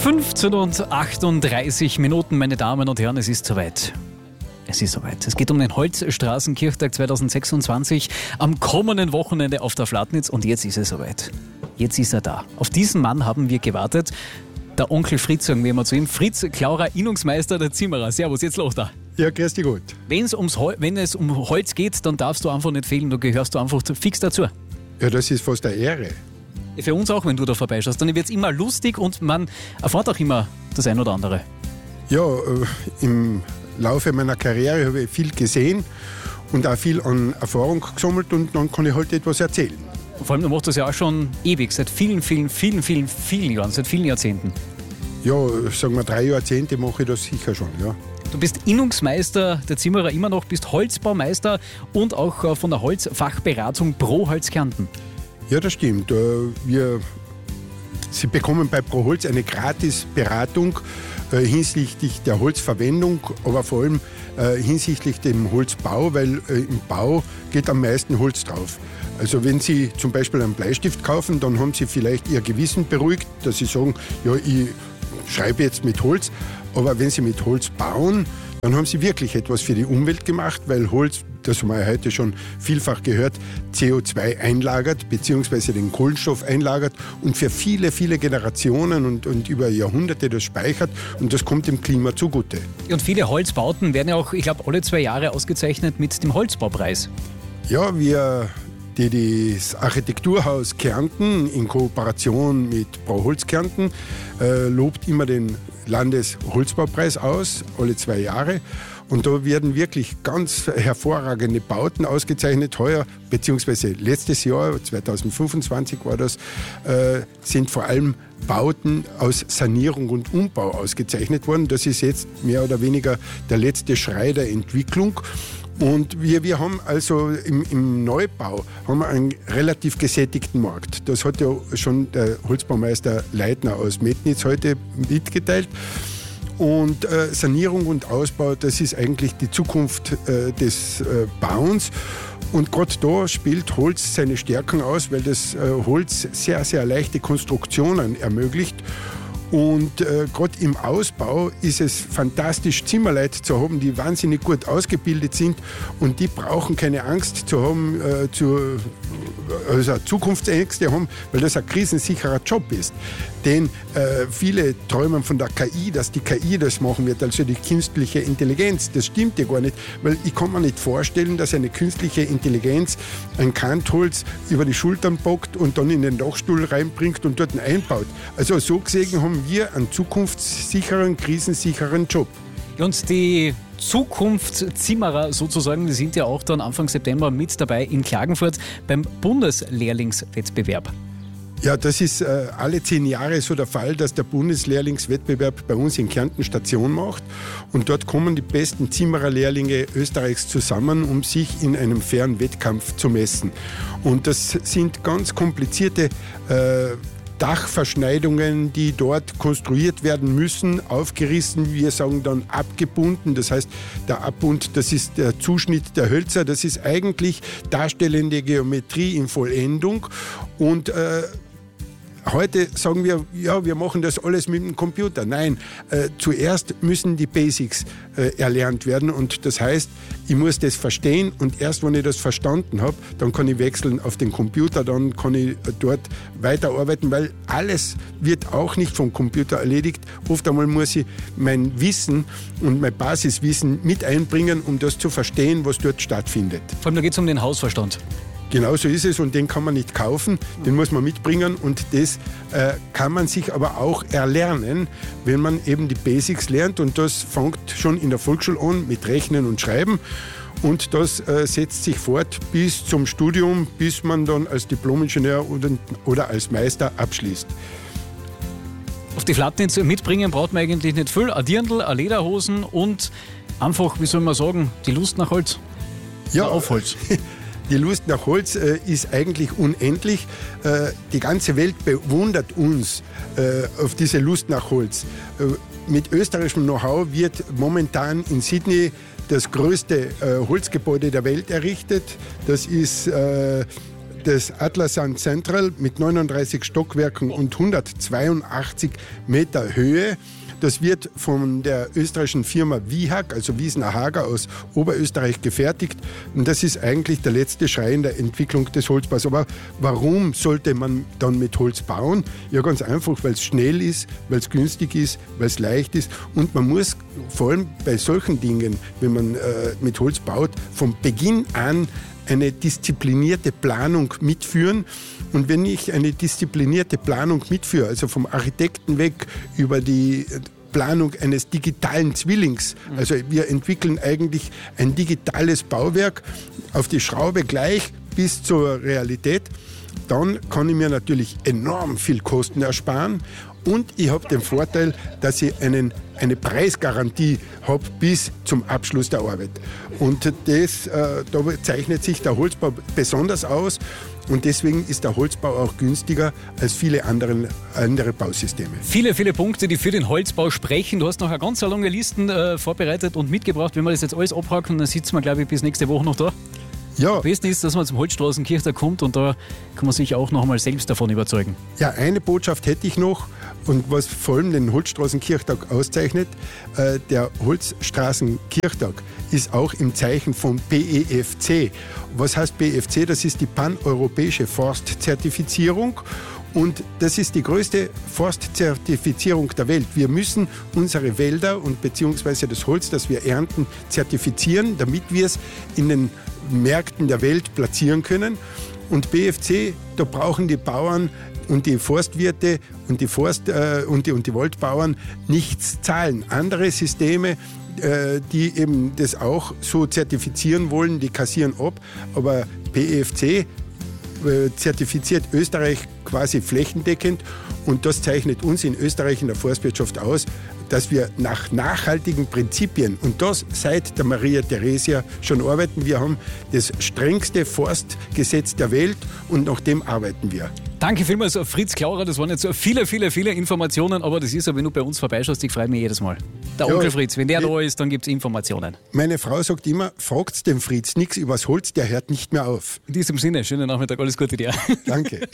15:38, meine Damen und Herren, es ist soweit. Es ist soweit. Es geht um den Holzstraßenkirchtag 2026 am kommenden Wochenende auf der Flatnitz und jetzt ist es soweit. Jetzt ist er da. Auf diesen Mann haben wir gewartet. Der Onkel Fritz, sagen wir mal zu ihm. Fritz Klaurer, Innungsmeister der Zimmerer. Servus, jetzt lacht er. Ja, grüß dich gut. Wenn es um Holz geht, dann darfst du einfach nicht fehlen. Du gehörst du einfach fix dazu. Ja, das ist fast eine Ehre. Für uns auch, wenn du da vorbeischaust. Dann wird es immer lustig und man erfährt auch immer das ein oder andere. Ja, im Laufe meiner Karriere habe ich viel gesehen und auch viel an Erfahrung gesammelt und dann kann ich halt etwas erzählen. Vor allem, du machst das ja auch schon ewig, seit vielen Jahren, seit vielen Jahrzehnten. Ja, sagen wir 3 Jahrzehnte mache ich das sicher schon, ja. Du bist Innungsmeister der Zimmerer immer noch, bist Holzbaumeister und auch von der Holzfachberatung Pro Holz Kärnten. Ja, das stimmt. Sie bekommen bei Pro Holz eine Gratisberatung hinsichtlich der Holzverwendung, aber vor allem hinsichtlich dem Holzbau, weil im Bau geht am meisten Holz drauf. Also wenn Sie zum Beispiel einen Bleistift kaufen, dann haben Sie vielleicht Ihr Gewissen beruhigt, dass Sie sagen, ja, ich schreibe jetzt mit Holz, aber wenn Sie mit Holz bauen, dann haben Sie wirklich etwas für die Umwelt gemacht, weil Holz, das haben wir heute schon vielfach gehört, CO2 einlagert, beziehungsweise den Kohlenstoff einlagert und für viele Generationen und über Jahrhunderte das speichert und das kommt dem Klima zugute. Und viele Holzbauten werden ja auch, ich glaube, alle 2 Jahre ausgezeichnet mit dem Holzbaupreis. Ja, das Architekturhaus Kärnten in Kooperation mit Pro Holz Kärnten lobt immer den Landesholzbaupreis aus, alle 2 Jahre. Und da werden wirklich ganz hervorragende Bauten ausgezeichnet. Heuer, beziehungsweise letztes Jahr, 2025 war das, sind vor allem Bauten aus Sanierung und Umbau ausgezeichnet worden. Das ist jetzt mehr oder weniger der letzte Schrei der Entwicklung. Und wir haben also im Neubau haben wir einen relativ gesättigten Markt. Das hat ja schon der Holzbaumeister Leitner aus Metnitz heute mitgeteilt. Und Sanierung und Ausbau, das ist eigentlich die Zukunft des Bauens. Und gerade da spielt Holz seine Stärken aus, weil das Holz sehr, sehr leichte Konstruktionen ermöglicht. Und gerade im Ausbau ist es fantastisch, Zimmerleute zu haben, die wahnsinnig gut ausgebildet sind und die brauchen keine Angst zu haben, also Zukunftsängste haben, weil das ein krisensicherer Job ist. Denn viele träumen von der KI, dass die KI das machen wird, also die künstliche Intelligenz. Das stimmt ja gar nicht, weil ich kann mir nicht vorstellen, dass eine künstliche Intelligenz ein Kantholz über die Schultern packt und dann in den Dachstuhl reinbringt und dort einbaut. Also so gesehen haben wir einen zukunftssicheren, krisensicheren Job. Und die Zukunftszimmerer sozusagen, die sind ja auch dann Anfang September mit dabei in Klagenfurt beim Bundeslehrlingswettbewerb. Ja, das ist alle 10 Jahre so der Fall, dass der Bundeslehrlingswettbewerb bei uns in Kärnten Station macht. Und dort kommen die besten Zimmererlehrlinge Österreichs zusammen, um sich in einem fairen Wettkampf zu messen. Und das sind ganz komplizierte Dachverschneidungen, die dort konstruiert werden müssen, aufgerissen, wir sagen dann abgebunden. Das heißt, der Abbund, das ist der Zuschnitt der Hölzer, das ist eigentlich darstellende Geometrie in Vollendung. Und heute sagen wir, ja, wir machen das alles mit dem Computer. Nein, zuerst müssen die Basics erlernt werden und das heißt, ich muss das verstehen und erst wenn ich das verstanden habe, dann kann ich wechseln auf den Computer, dann kann ich dort weiterarbeiten, weil alles wird auch nicht vom Computer erledigt. Oft einmal muss ich mein Wissen und mein Basiswissen mit einbringen, um das zu verstehen, was dort stattfindet. Vor allem da geht es um den Hausverstand. Genau so ist es und den kann man nicht kaufen, den muss man mitbringen und das kann man sich aber auch erlernen, wenn man eben die Basics lernt und das fängt schon in der Volksschule an mit Rechnen und Schreiben und das setzt sich fort bis zum Studium, bis man dann als Diplom-Ingenieur oder als Meister abschließt. Auf die Flatnitz mitbringen braucht man eigentlich nicht viel, ein Dirndl, eine Lederhosen und einfach, wie soll man sagen, die Lust nach Holz. Ja, auf Holz. Die Lust nach Holz ist eigentlich unendlich. Die ganze Welt bewundert uns auf diese Lust nach Holz. Mit österreichischem Know-how wird momentan in Sydney das größte Holzgebäude der Welt errichtet. Das ist das Atlasan Central mit 39 Stockwerken und 182 Meter Höhe. Das wird von der österreichischen Firma Wihag, also Wiesner Hager aus Oberösterreich, gefertigt. Und das ist eigentlich der letzte Schrei in der Entwicklung des Holzbaus. Aber warum sollte man dann mit Holz bauen? Ja, ganz einfach, weil es schnell ist, weil es günstig ist, weil es leicht ist. Und man muss vor allem bei solchen Dingen, wenn man mit Holz baut, von Beginn an eine disziplinierte Planung mitführen. Und wenn ich eine disziplinierte Planung mitführe, also vom Architekten weg über die Planung eines digitalen Zwillings, also wir entwickeln eigentlich ein digitales Bauwerk auf die Schraube gleich bis zur Realität, dann kann ich mir natürlich enorm viel Kosten ersparen. Und ich habe den Vorteil, dass ich eine Preisgarantie habe bis zum Abschluss der Arbeit. Und da zeichnet sich der Holzbau besonders aus. Und deswegen ist der Holzbau auch günstiger als viele andere Bausysteme. Viele, viele Punkte, die für den Holzbau sprechen. Du hast noch eine ganz lange Liste vorbereitet und mitgebracht. Wenn wir das jetzt alles abhaken, dann sitzen wir, glaube ich, bis nächste Woche noch da. Ja. Am besten ist, dass man zum Holzstraßenkirchtag kommt und da kann man sich auch noch einmal selbst davon überzeugen. Ja, eine Botschaft hätte ich noch und was vor allem den Holzstraßenkirchtag auszeichnet. Der Holzstraßenkirchtag ist auch im Zeichen von BEFC. Was heißt BEFC? Das ist die paneuropäische Forstzertifizierung. Und das ist die größte Forstzertifizierung der Welt. Wir müssen unsere Wälder und beziehungsweise das Holz, das wir ernten, zertifizieren, damit wir es in den Märkten der Welt platzieren können. Und BFC, da brauchen die Bauern und die Forstwirte und die Waldbauern nichts zahlen. Andere Systeme, die eben das auch so zertifizieren wollen, die kassieren ab. Aber BFC zertifiziert Österreich quasi flächendeckend und das zeichnet uns in Österreich in der Forstwirtschaft aus, dass wir nach nachhaltigen Prinzipien und das seit der Maria Theresia schon arbeiten. Wir haben das strengste Forstgesetz der Welt und nach dem arbeiten wir. Danke vielmals, Fritz Klaurer. Das waren jetzt so viele Informationen, aber das ist ja, wenn du bei uns vorbeischaust, ich freue mich jedes Mal. Der Onkel Fritz, wenn der da ist, dann gibt es Informationen. Meine Frau sagt immer, fragt's den Fritz nichts übers Holz, der hört nicht mehr auf. In diesem Sinne, schönen Nachmittag, alles Gute dir. Danke.